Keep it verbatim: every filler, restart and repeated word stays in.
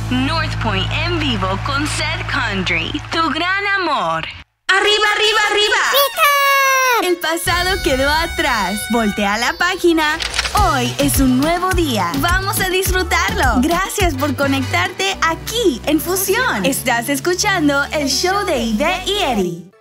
North Point en vivo con Seth Country, tu gran amor. ¡Arriba, arriba, arriba! ¡Rica! El pasado quedó atrás. Voltea la página. Hoy es un nuevo día. Vamos a disfrutarlo. Gracias por conectarte aquí en Fusión. Estás escuchando el show de Ivette y Eddie.